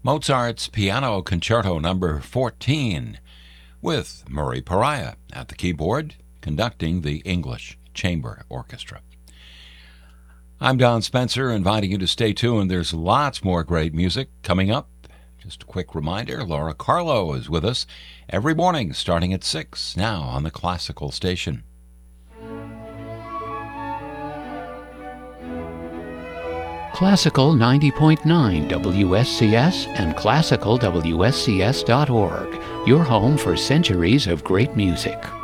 Mozart's Piano Concerto Number 14, with Murray Pariah at the keyboard, conducting the English Chamber Orchestra. I'm Don Spencer, inviting you to stay tuned. There's lots more great music coming up. Just a quick reminder, Laura Carlo is with us every morning starting at 6, now on the Classical Station. Classical 90.9 WSCS and classicalwscs.org, your home for centuries of great music.